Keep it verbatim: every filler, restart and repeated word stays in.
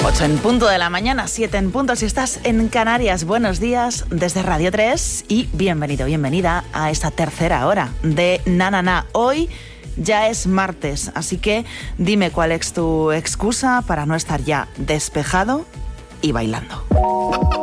ocho en punto de la mañana, siete en punto si estás en Canarias. Buenos días desde Radio tres y bienvenido, bienvenida a esta tercera hora de Na Na Na. Hoy ya es martes, así que dime cuál es tu excusa para no estar ya despejado y bailando.